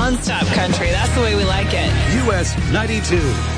Non-stop country. That's the way we like it. US 92.